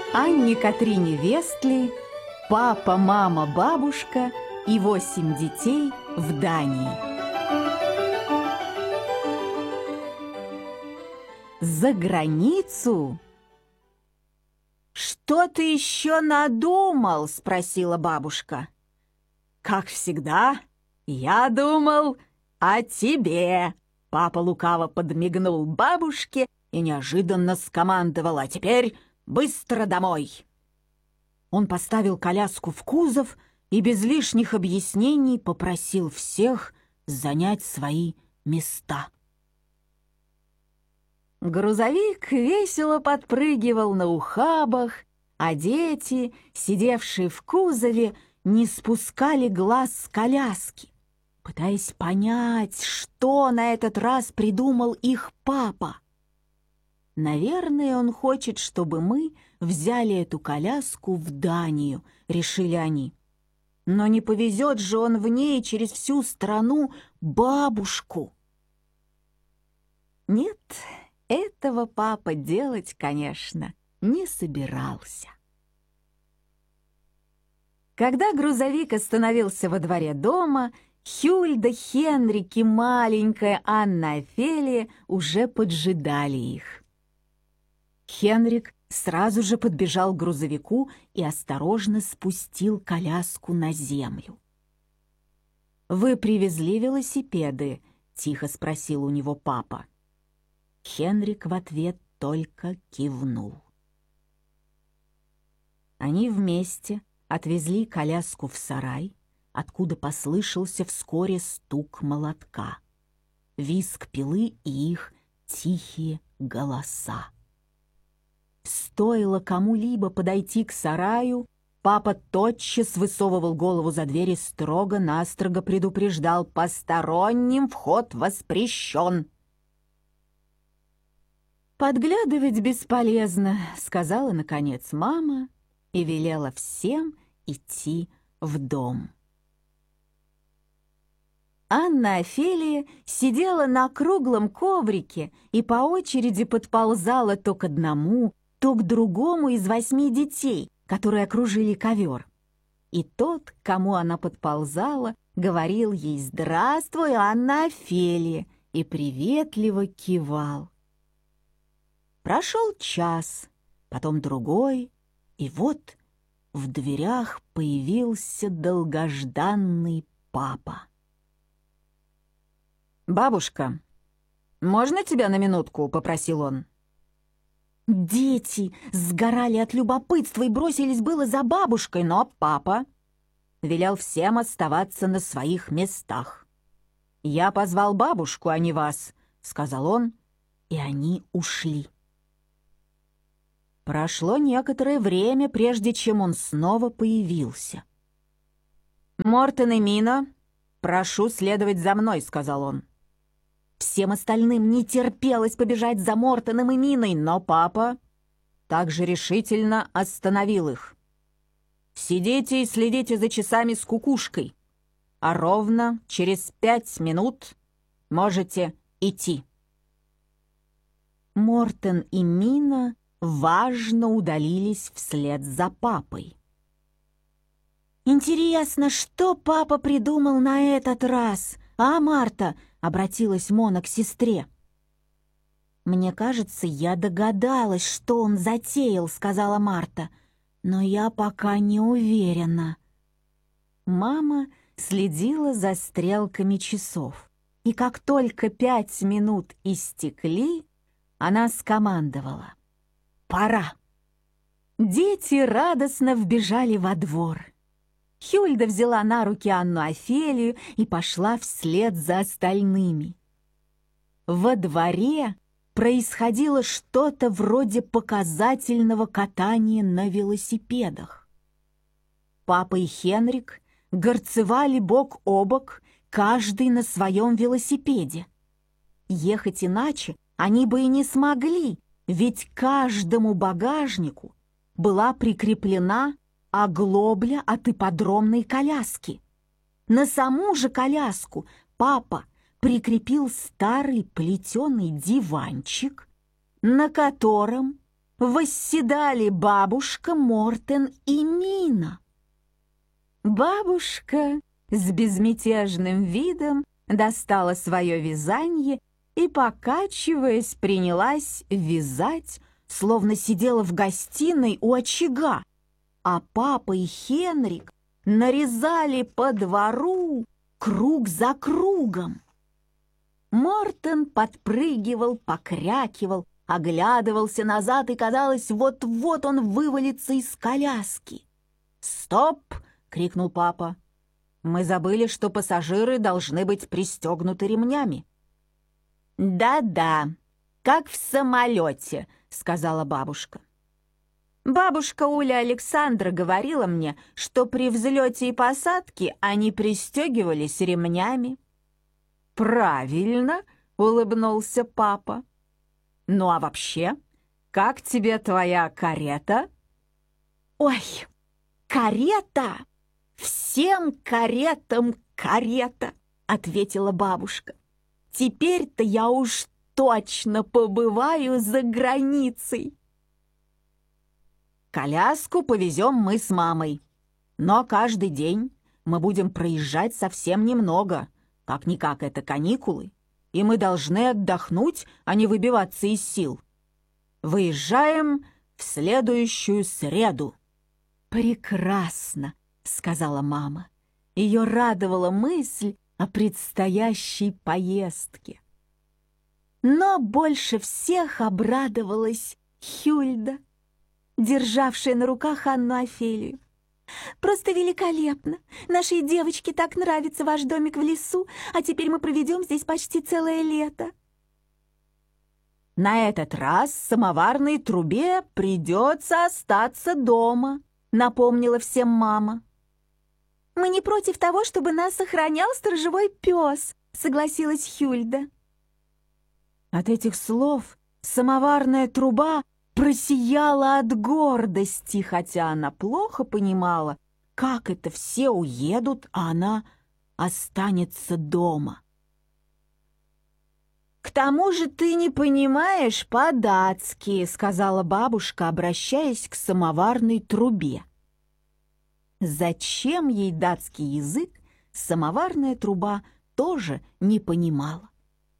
Анне Катрине Вестли, папа, мама, бабушка и 8 детей в Дании. За границу? «Что ты еще надумал?» — спросила бабушка. «Как всегда, я думал о тебе». Папа лукаво подмигнул бабушке и неожиданно скомандовал: «А теперь быстро домой!» Он поставил коляску в кузов и без лишних объяснений попросил всех занять свои места. Грузовик весело подпрыгивал на ухабах, а дети, сидевшие в кузове, не спускали глаз с коляски, пытаясь понять, что на этот раз придумал их папа. «Наверное, он хочет, чтобы мы взяли эту коляску в Данию», — решили они. «Но не повезет же он в ней через всю страну бабушку». Нет, этого папа делать, конечно, не собирался. Когда грузовик остановился во дворе дома, Хюльда, Хенрик и маленькая Анна Офелия уже поджидали их. Хенрик сразу же подбежал к грузовику и осторожно спустил коляску на землю. «Вы привезли велосипеды?» — тихо спросил у него папа. Хенрик в ответ только кивнул. Они вместе отвезли коляску в сарай, откуда послышался вскоре стук молотка, визг пилы и их тихие голоса. Стоило кому-либо подойти к сараю, папа тотчас высовывал голову за дверь и строго-настрого предупреждал: «Посторонним вход воспрещен». «Подглядывать бесполезно», — сказала, наконец, мама и велела всем идти в дом. Анна Офелия сидела на круглом коврике и по очереди подползала то к одному, то к другому из 8 детей, которые окружили ковер. И тот, к кому она подползала, говорил ей: «Здравствуй, Анна Офелия», и приветливо кивал. Прошел час, потом другой, и вот в дверях появился долгожданный папа. «Бабушка, можно тебя на минутку?» — попросил он. Дети сгорали от любопытства и бросились было за бабушкой, но папа велел всем оставаться на своих местах. «Я позвал бабушку, а не вас», — сказал он, и они ушли. Прошло некоторое время, прежде чем он снова появился. «Мортен и Мина, прошу следовать за мной», — сказал он. Всем остальным не терпелось побежать за Мортеном и Миной, но папа также решительно остановил их. «Сидите и следите за часами с кукушкой, а ровно через 5 минут можете идти». Мортен и Мина важно удалились вслед за папой. «Интересно, что папа придумал на этот раз, а, Марта?» — обратилась Мона к сестре. «Мне кажется, я догадалась, что он затеял», — сказала Марта, «но я пока не уверена». Мама следила за стрелками часов, и как только 5 минут истекли, она скомандовала: «Пора!» Дети радостно вбежали во двор. Хюльда взяла на руки Анну Офелию и пошла вслед за остальными. Во дворе происходило что-то вроде показательного катания на велосипедах. Папа и Хенрик горцевали бок о бок, каждый на своем велосипеде. Ехать иначе они бы и не смогли, ведь к каждому багажнику была прикреплена оглобля от ипподромной коляски. На саму же коляску папа прикрепил старый плетеный диванчик, на котором восседали бабушка, Мортен и Мина. Бабушка с безмятежным видом достала свое вязанье и, покачиваясь, принялась вязать, словно сидела в гостиной у очага, а папа и Хенрик нарезали по двору круг за кругом. Мортен подпрыгивал, покрякивал, оглядывался назад, и, казалось, вот-вот он вывалится из коляски. «Стоп!» — крикнул папа. «Мы забыли, что пассажиры должны быть пристегнуты ремнями». «Да-да, как в самолете», — сказала бабушка. Бабушка Уля Александра говорила мне, что при взлете и посадке они пристегивались ремнями. «Правильно», — улыбнулся папа. «Ну а вообще, как тебе твоя карета?» «Ой, карета! Всем каретам карета!» — ответила бабушка. «Теперь-то я уж точно побываю за границей». «Коляску повезем мы с мамой, но каждый день мы будем проезжать совсем немного. Как-никак это каникулы, и мы должны отдохнуть, а не выбиваться из сил. Выезжаем в следующую среду». «Прекрасно», — сказала мама. Ее радовала мысль о предстоящей поездке. Но больше всех обрадовалась Хюльда, державшая на руках Анну Офелию. «Просто великолепно! Нашей девочке так нравится ваш домик в лесу, а теперь мы проведем здесь почти целое лето». «На этот раз самоварной трубе придется остаться дома», — напомнила всем мама. «Мы не против того, чтобы нас охранял сторожевой пес», — согласилась Хюльда. От этих слов самоварная труба просияла от гордости, хотя она плохо понимала, как это все уедут, а она останется дома. «К тому же ты не понимаешь по-датски», — сказала бабушка, обращаясь к самоварной трубе. Зачем ей датский язык, самоварная труба тоже не понимала.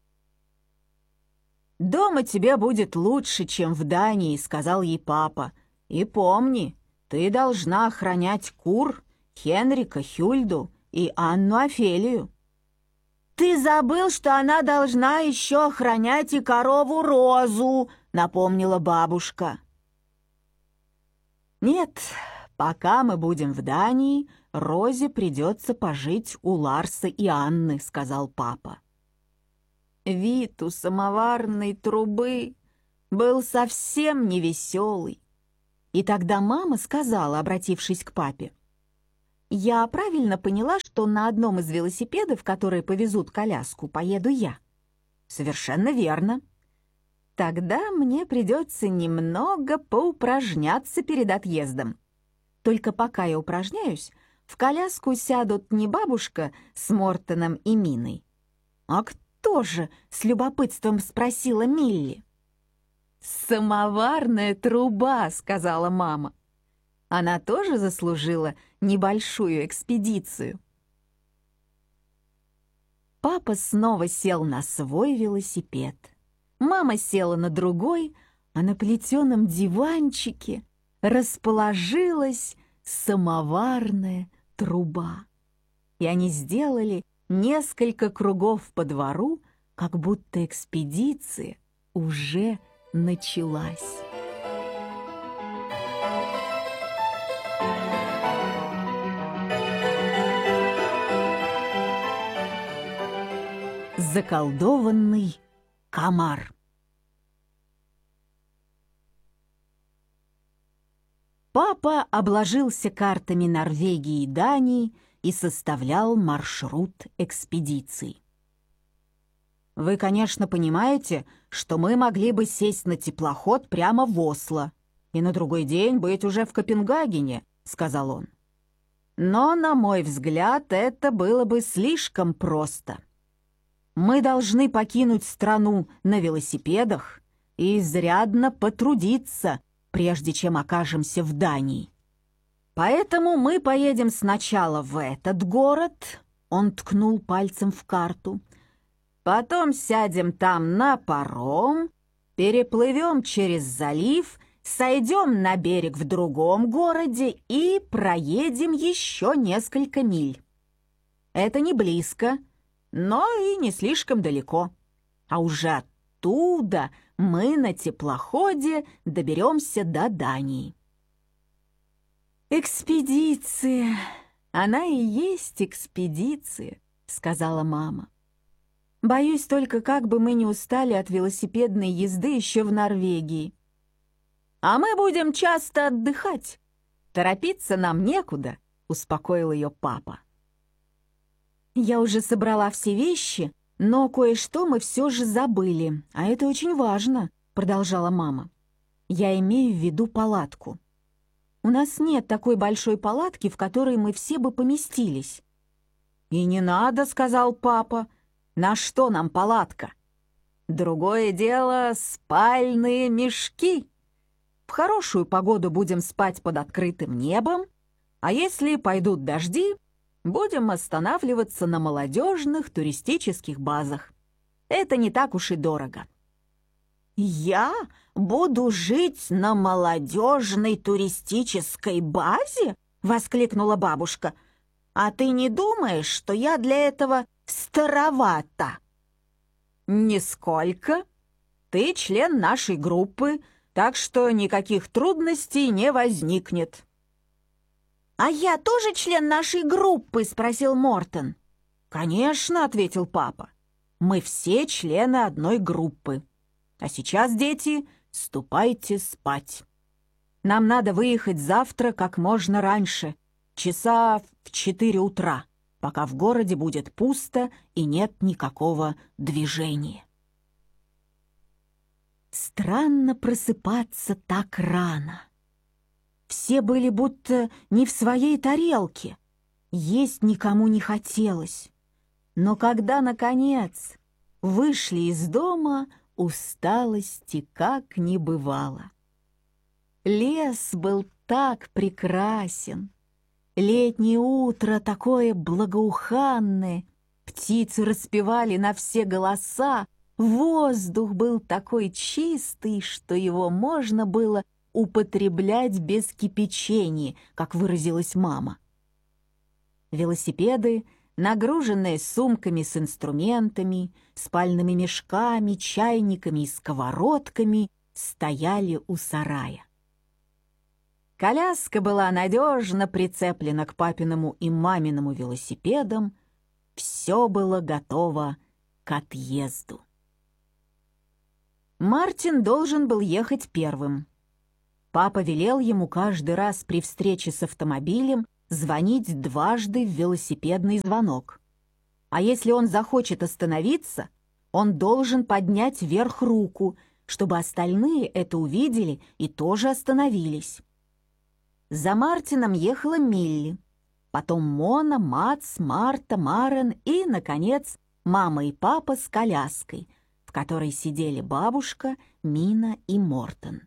«Дома тебе будет лучше, чем в Дании», — сказал ей папа. «И помни, ты должна охранять кур, Хенрика, Хюльду и Анну Офелию». «Ты забыл, что она должна еще охранять и корову Розу», — напомнила бабушка. «Нет, пока мы будем в Дании, Розе придется пожить у Ларса и Анны», — сказал папа. Вид у самоварной трубы был совсем невеселый. И тогда мама сказала, обратившись к папе: «Я правильно поняла, что на одном из велосипедов, которые повезут коляску, поеду я?» «Совершенно верно. Тогда мне придется немного поупражняться перед отъездом. Только пока я упражняюсь, в коляску сядут не бабушка с Мортеном и Миной, а кто же?» — с любопытством спросила Милли. «Самоварная труба», — сказала мама. Она тоже заслужила небольшую экспедицию. Папа снова сел на свой велосипед. Мама села на другой, а на плетеном диванчике расположилась самоварная труба. И они сделали несколько кругов по двору, как будто экспедиция уже началась. Заколдованный комар. Папа обложился картами Норвегии и Дании и составлял маршрут экспедиции. «Вы, конечно, понимаете, что мы могли бы сесть на теплоход прямо в Осло и на другой день быть уже в Копенгагене», — сказал он. «Но, на мой взгляд, это было бы слишком просто. Мы должны покинуть страну на велосипедах и изрядно потрудиться, прежде чем окажемся в Дании. Поэтому мы поедем сначала в этот город, он ткнул пальцем в карту, потом сядем там на паром, переплывем через залив, сойдем на берег в другом городе и проедем еще несколько миль. Это не близко, но и не слишком далеко. А уже оттуда мы на теплоходе доберемся до Дании. «Экспедиция! Она и есть экспедиция», — сказала мама. «Боюсь только, как бы мы не устали от велосипедной езды еще в Норвегии. А мы будем часто отдыхать. Торопиться нам некуда», — успокоил ее папа. «Я уже собрала все вещи, но кое-что мы все же забыли, а это очень важно», — продолжала мама. «Я имею в виду палатку. У нас нет такой большой палатки, в которой мы все бы поместились». «И не надо», — сказал папа. «На что нам палатка? Другое дело — спальные мешки. В хорошую погоду будем спать под открытым небом, а если пойдут дожди, будем останавливаться на молодежных туристических базах. Это не так уж и дорого». «Я буду жить на молодежной туристической базе?» — воскликнула бабушка. «А ты не думаешь, что я для этого старовата?» «Нисколько. Ты член нашей группы, так что никаких трудностей не возникнет». «А я тоже член нашей группы?» — спросил Мортен. «Конечно», — ответил папа. «Мы все члены одной группы. А сейчас, дети, ступайте спать. Нам надо выехать завтра как можно раньше, часа в 4 утра, пока в городе будет пусто и нет никакого движения». Странно просыпаться так рано. Все были будто не в своей тарелке. Есть никому не хотелось. Но когда, наконец, вышли из дома, усталости как не бывало. Лес был так прекрасен. Летнее утро такое благоуханное. Птицы распевали на все голоса. Воздух был такой чистый, что его можно было употреблять без кипячения, как выразилась мама. Велосипеды, нагруженные сумками с инструментами, спальными мешками, чайниками и сковородками, стояли у сарая. Коляска была надежно прицеплена к папиному и маминому велосипедам. Все было готово к отъезду. Мартин должен был ехать первым. Папа велел ему каждый раз при встрече с автомобилем звонить дважды в велосипедный звонок. А если он захочет остановиться, он должен поднять вверх руку, чтобы остальные это увидели и тоже остановились. За Мартином ехала Милли, потом Мона, Мац, Марта, Марен и, наконец, мама и папа с коляской, в которой сидели бабушка, Мина и Мортен.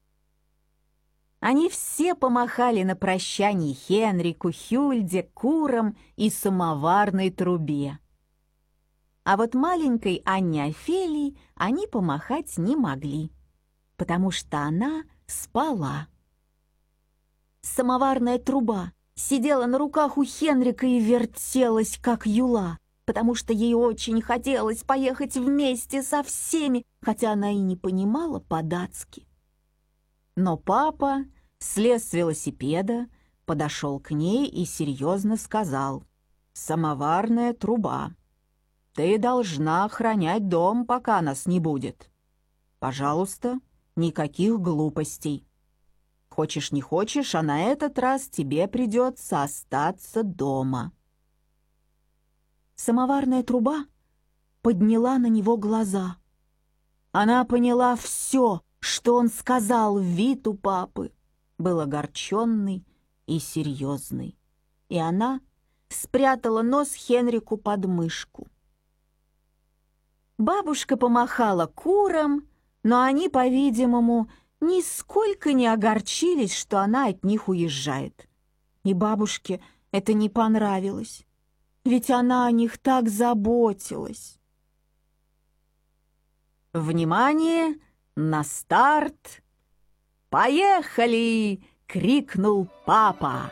Они все помахали на прощание Хенрику, Хюльде, курам и самоварной трубе. А вот маленькой Анне Офелии они помахать не могли, потому что она спала. Самоварная труба сидела на руках у Хенрика и вертелась, как юла, потому что ей очень хотелось поехать вместе со всеми, хотя она и не понимала по-датски. Но папа слез с велосипеда, подошел к ней и серьезно сказал: «Самоварная труба, ты должна охранять дом, пока нас не будет. Пожалуйста, никаких глупостей. Хочешь не хочешь, а на этот раз тебе придется остаться дома». Самоварная труба подняла на него глаза. Она поняла все, что он сказал. Вид у папы был огорченный и серьезный, и она спрятала нос Хенрику под мышку. Бабушка помахала курам, но они, по-видимому, нисколько не огорчились, что она от них уезжает. И бабушке это не понравилось, ведь она о них так заботилась. «Внимание! На старт! Поехали!» — крикнул папа.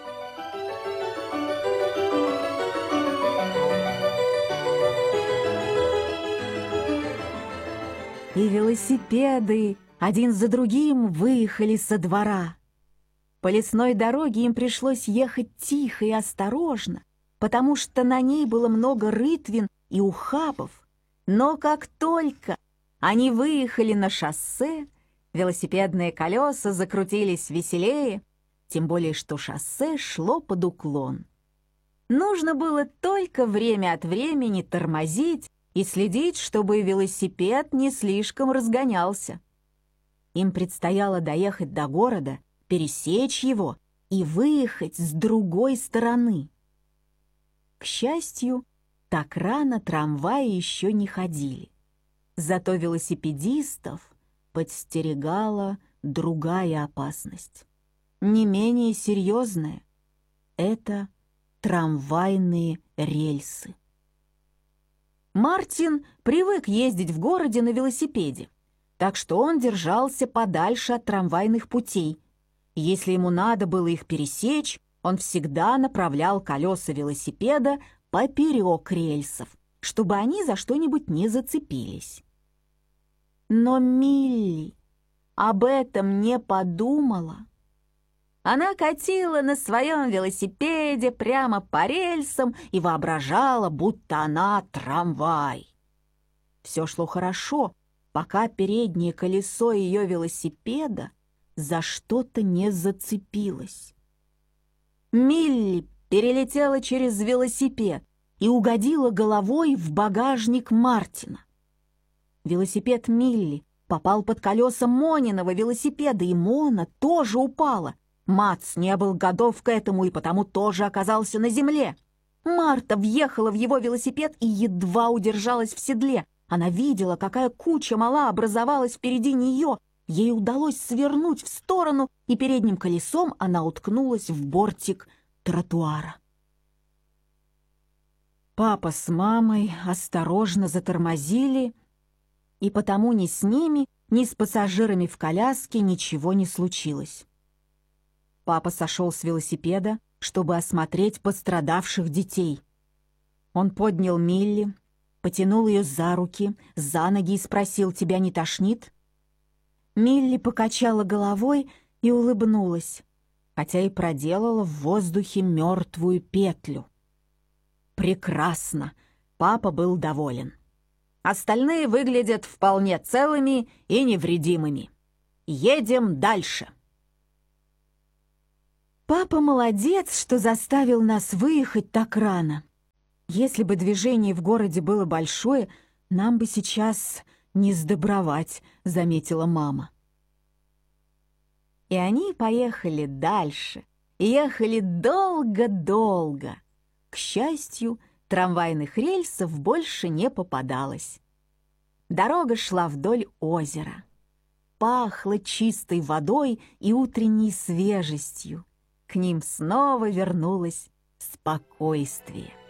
И велосипеды один за другим выехали со двора. По лесной дороге им пришлось ехать тихо и осторожно, потому что на ней было много рытвин и ухабов. Но как только они выехали на шоссе, велосипедные колеса закрутились веселее, тем более что шоссе шло под уклон. Нужно было только время от времени тормозить и следить, чтобы велосипед не слишком разгонялся. Им предстояло доехать до города, пересечь его и выехать с другой стороны. К счастью, так рано трамваи еще не ходили. Зато велосипедистов подстерегала другая опасность, не менее серьезная. Это трамвайные рельсы. Мартин привык ездить в городе на велосипеде, так что он держался подальше от трамвайных путей. Если ему надо было их пересечь, он всегда направлял колеса велосипеда поперек рельсов, чтобы они за что-нибудь не зацепились. Но Милли об этом не подумала. Она катила на своем велосипеде прямо по рельсам и воображала, будто она трамвай. Все шло хорошо, пока переднее колесо ее велосипеда за что-то не зацепилось. Милли перелетела через велосипед и угодила головой в багажник Мартина. Велосипед Милли попал под колеса Мониного велосипеда, и Мона тоже упала. Мац не был готов к этому и потому тоже оказался на земле. Марта въехала в его велосипед и едва удержалась в седле. Она видела, какая куча мала образовалась впереди нее. Ей удалось свернуть в сторону, и передним колесом она уткнулась в бортик тротуара. Папа с мамой осторожно затормозили, и потому ни с ними, ни с пассажирами в коляске ничего не случилось. Папа сошел с велосипеда, чтобы осмотреть пострадавших детей. Он поднял Милли, потянул ее за руки, за ноги и спросил: «Тебя не тошнит?» Милли покачала головой и улыбнулась, хотя и проделала в воздухе мертвую петлю. «Прекрасно!» — папа был доволен. «Остальные выглядят вполне целыми и невредимыми. Едем дальше!» Папа молодец, что заставил нас выехать так рано. Если бы движение в городе было большое, нам бы сейчас не сдобровать, заметила мама. И они поехали дальше, ехали долго-долго. К счастью, трамвайных рельсов больше не попадалось. Дорога шла вдоль озера. Пахло чистой водой и утренней свежестью. К ним снова вернулось спокойствие.